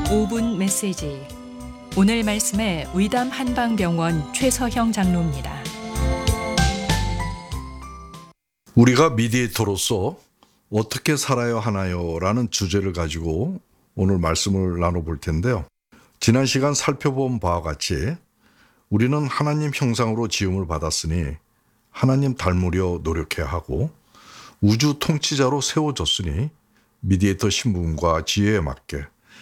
5분 메시지. 오늘 말씀에 의담 한방병원 최서형 장로입니다. 우리가 미디에이터로서 어떻게 살아야 하나요? 라는 주제를 가지고 오늘 말씀을 나눠볼 텐데요. 지난 시간 살펴본 바와 같이 우리는 하나님 형상으로 지음을 받았으니 하나님 닮으려 노력해야 하고 우주 통치자로 세워졌으니 미디에이터 신분과 지혜에 맞게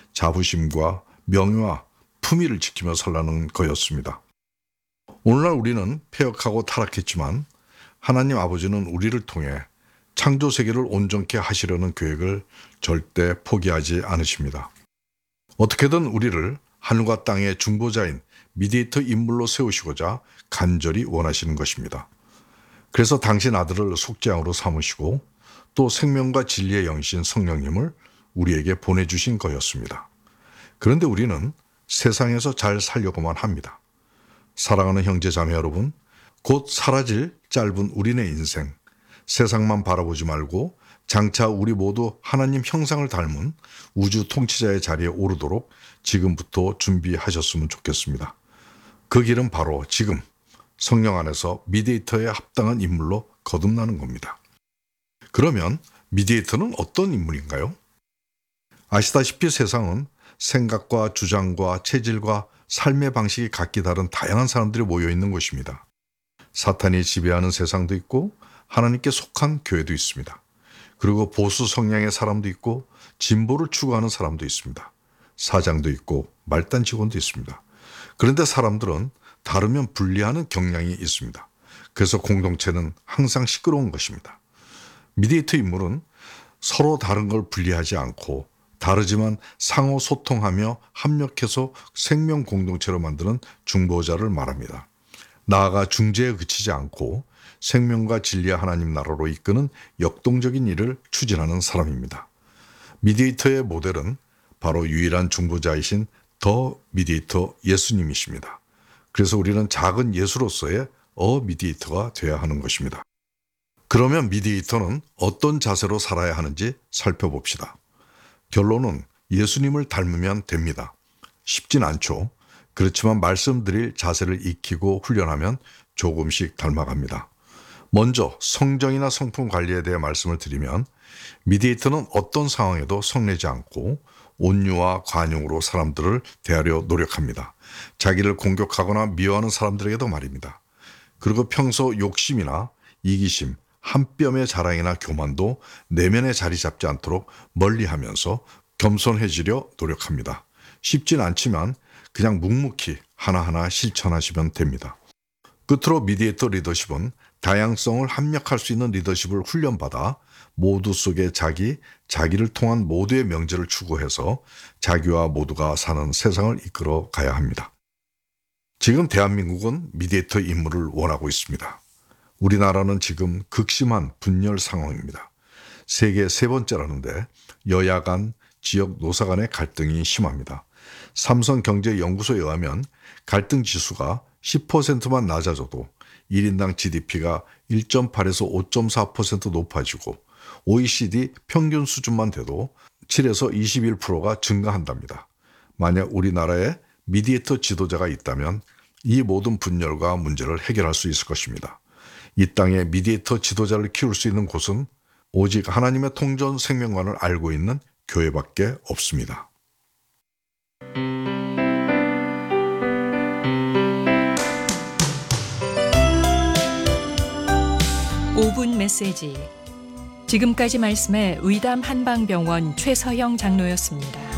자부심과 명예와 품위를 지키며 살라는 거였습니다. 오늘날 우리는 패역하고 타락했지만 하나님 아버지는 우리를 통해 창조 세계를 온전케 하시려는 계획을 절대 포기하지 않으십니다. 어떻게든 우리를 하늘과 땅의 중보자인 미디에이터 인물로 세우시고자 간절히 원하시는 것입니다. 그래서 당신 아들을 속죄양으로 삼으시고 또 생명과 진리의 영신 성령님을 우리에게 보내주신 거였습니다. 그런데 우리는 세상에서 잘 살려고만 합니다. 사랑하는 형제 자매 여러분, 곧 사라질 짧은 우리네 인생, 세상만 바라보지 말고 장차 우리 모두 하나님 형상을 닮은 우주 통치자의 자리에 오르도록 지금부터 준비하셨으면 좋겠습니다. 그 길은 바로 지금 성령 안에서 미디에이터에 합당한 인물로 거듭나는 겁니다. 그러면 미디에이터는 어떤 인물인가요? 아시다시피 세상은 생각과 주장과 체질과 삶의 방식이 각기 다른 다양한 사람들이 모여 있는 곳입니다. 사탄이 지배하는 세상도 있고 하나님께 속한 교회도 있습니다. 그리고 보수 성향의 사람도 있고 진보를 추구하는 사람도 있습니다. 사장도 있고 말단 직원도 있습니다. 그런데 사람들은 다르면 분리하는 경향이 있습니다. 그래서 공동체는 항상 시끄러운 것입니다. 미디에이터 인물은 서로 다른 걸 분리하지 않고 다르지만 상호 소통하며 합력해서 생명 공동체로 만드는 중보자를 말합니다. 나아가 중재에 그치지 않고 생명과 진리의 하나님 나라로 이끄는 역동적인 일을 추진하는 사람입니다. 미디에이터의 모델은 바로 유일한 중보자이신 더 미디에이터 예수님이십니다. 그래서 우리는 작은 예수로서의 미디에이터가 되어야 하는 것입니다. 그러면 미디에이터는 어떤 자세로 살아야 하는지 살펴봅시다. 결론은 예수님을 닮으면 됩니다. 쉽진 않죠. 그렇지만 말씀드릴 자세를 익히고 훈련하면 조금씩 닮아갑니다. 먼저 성정이나 성품 관리에 대해 말씀을 드리면 미디에이터는 어떤 상황에도 성내지 않고 온유와 관용으로 사람들을 대하려 노력합니다. 자기를 공격하거나 미워하는 사람들에게도 말입니다. 그리고 평소 욕심이나 이기심, 한 뼘의 자랑이나 교만도 내면에 자리 잡지 않도록 멀리하면서 겸손해지려 노력합니다. 쉽진 않지만 그냥 묵묵히 하나하나 실천하시면 됩니다. 끝으로 미디에이터 리더십은 다양성을 합력할 수 있는 리더십을 훈련받아 모두 속에 자기를 통한 모두의 명제를 추구해서 자기와 모두가 사는 세상을 이끌어 가야 합니다. 지금 대한민국은 미디에이터 인물을 원하고 있습니다. 우리나라는 지금 극심한 분열 상황입니다. 세계 세 번째라는데 여야 간, 지역 노사 간의 갈등이 심합니다. 삼성경제연구소에 의하면 갈등 지수가 10%만 낮아져도 1인당 GDP가 1.8에서 5.4% 높아지고 OECD 평균 수준만 돼도 7에서 21%가 증가한답니다. 만약 우리나라에 미디에이터 지도자가 있다면 이 모든 분열과 문제를 해결할 수 있을 것입니다. 이 땅에 미디에이터 지도자를 키울 수 있는 곳은 오직 하나님의 통전 생명관을 알고 있는 교회밖에 없습니다. 5분 메시지. 지금까지 말씀에 의담 한방병원 최서형 장로였습니다.